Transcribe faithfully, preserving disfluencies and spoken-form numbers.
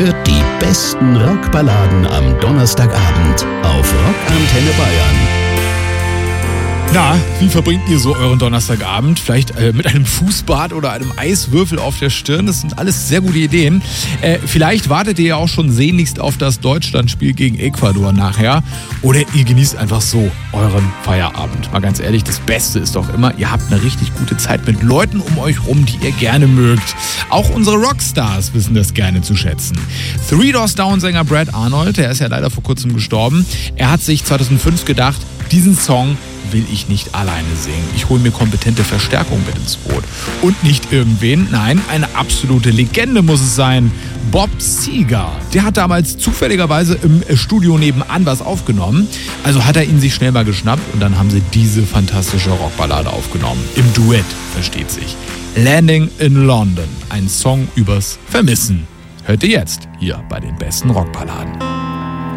hört die besten Rockballaden am Donnerstagabend auf Rockantenne Bayern. Na, wie verbringt ihr so euren Donnerstagabend? Vielleicht äh, mit einem Fußbad oder einem Eiswürfel auf der Stirn? Das sind alles sehr gute Ideen. Äh, vielleicht wartet ihr ja auch schon sehnlichst auf das Deutschlandspiel gegen Ecuador nachher. Oder ihr genießt einfach so euren Feierabend. Mal ganz ehrlich, das Beste ist doch immer, ihr habt eine richtig gute Zeit mit Leuten um euch rum, die ihr gerne mögt. Auch unsere Rockstars wissen das gerne zu schätzen. Three Doors Down Sänger Brad Arnold, der ist ja leider vor kurzem gestorben. Er hat sich zweitausendfünf gedacht, diesen Song will ich nicht alleine singen. Ich hole mir kompetente Verstärkung mit ins Boot. Und nicht irgendwen, nein, eine absolute Legende muss es sein. Bob Seger. Der hat damals zufälligerweise im Studio nebenan was aufgenommen. Also hat er ihn sich schnell mal geschnappt und dann haben sie diese fantastische Rockballade aufgenommen. Im Duett, versteht sich. Landing in London. Ein Song übers Vermissen. Hört ihr jetzt hier bei den besten Rockballaden.